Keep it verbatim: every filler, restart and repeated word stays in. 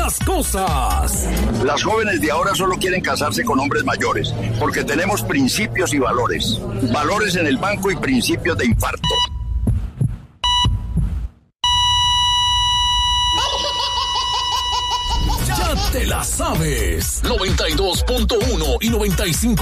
las cosas. Las jóvenes de ahora solo quieren casarse con hombres mayores, porque tenemos principios y valores. Valores en el banco y principios de infarto. Ya te la sabes. noventa y dos punto uno y noventa y cinco